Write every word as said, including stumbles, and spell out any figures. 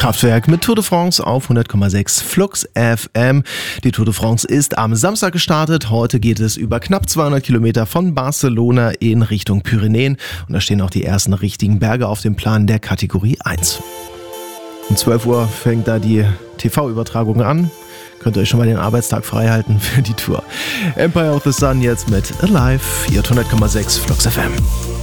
Kraftwerk mit Tour de France auf hundert Komma sechs Flux F M. Die Tour de France ist am Samstag gestartet. Heute geht es über knapp zweihundert Kilometer von Barcelona in Richtung Pyrenäen. Und da stehen auch die ersten richtigen Berge auf dem Plan der Kategorie eins. Um zwölf Uhr fängt da die T V-Übertragung an. Könnt ihr euch schon mal den Arbeitstag frei halten für die Tour. Empire of the Sun jetzt mit Alive, hier hundert Komma sechs Flux F M.